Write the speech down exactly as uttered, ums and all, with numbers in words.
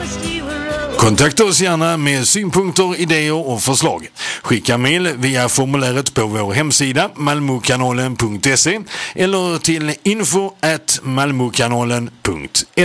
Kontakta oss gärna med synpunkter, idéer och förslag. Skicka mejl via formuläret på vår hemsida malmokanalen punkt se eller till info at malmokanalen punkt se.